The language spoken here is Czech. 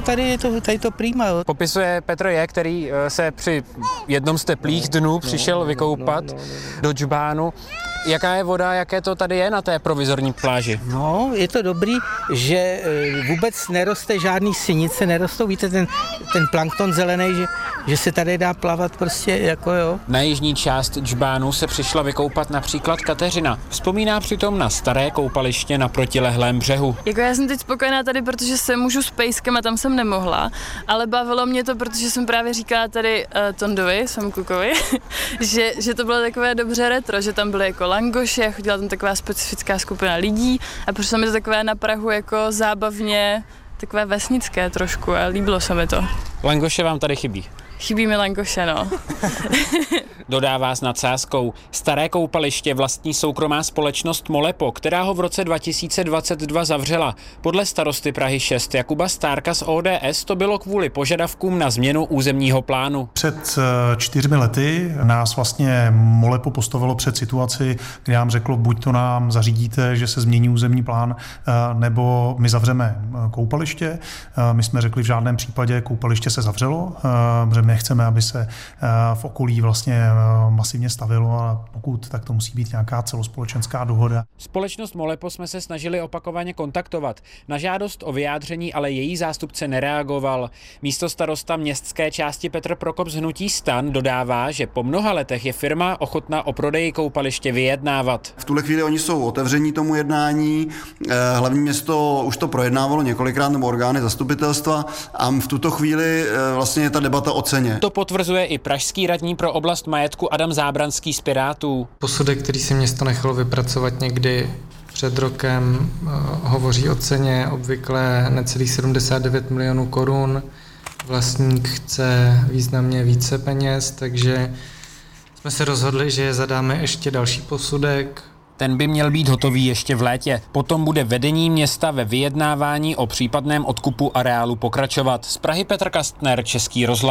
No, tady je to prima. Popisuje Petr J., který se při jednom z teplých dnů přišel vykoupat do džbánu. Jaká je voda, jaké to tady je na té provizorní pláži? No, je to dobrý, že vůbec neroste žádný sinice, nerostou, víte, ten plankton zelený, že se tady dá plavat prostě jako jo. Na jižní část džbánu se přišla vykoupat například Kateřina. Vzpomíná přitom na staré koupaliště na protilehlém břehu. Jako já jsem teď spokojená tady, protože se můžu s pejskem a tam jsem nemohla, ale bavilo mě to, protože jsem právě říkala tady Tondovi, svému klukovi, že to bylo takové dobře retro, že tam byly jako langoše, chodila tam taková specifická skupina lidí a přišlo mi to takové na Prahu jako zábavně, takové vesnické trošku a líbilo se mi to. Langoše vám tady chybí? Chybí mi langoše, no. Dodává s nadsázkou. Staré koupaliště vlastní soukromá společnost Molepo, která ho v roce 2022 zavřela. Podle starosty Prahy 6 Jakuba Stárka z ODS to bylo kvůli požadavkům na změnu územního plánu. Před 4 lety nás vlastně Molepo postavilo před situaci, kdy nám řeklo, buď to nám zařídíte, že se změní územní plán, nebo my zavřeme koupaliště. My jsme řekli, v žádném případě koupaliště se zavřelo, protože my chceme, aby se v okolí vlastně masivně stavilo, a pokud, tak to musí být nějaká celospolečenská dohoda. Společnost Molepo jsme se snažili opakovaně kontaktovat. Na žádost o vyjádření ale její zástupce nereagoval. Místostarosta městské části Petr Prokop z hnutí STAN dodává, že po mnoha letech je firma ochotná o prodeji koupaliště vyjednávat. V tuhle chvíli oni jsou otevření tomu jednání. Hlavní město už to projednávalo několikrát, nebo orgány zastupitelstva, a v tuto chvíli vlastně je ta debata o ceně. To potvrzuje i pražský radní pro oblast majetku Adam Zábranský z Pirátů. Posudek, který si město nechalo vypracovat někdy před rokem, hovoří o ceně obvykle necelých 79 milionů korun. Vlastník chce významně více peněz, takže jsme se rozhodli, že zadáme ještě další posudek. Ten by měl být hotový ještě v létě. Potom bude vedení města ve vyjednávání o případném odkupu areálu pokračovat. Z Prahy Petr Kastner, Český rozhlas.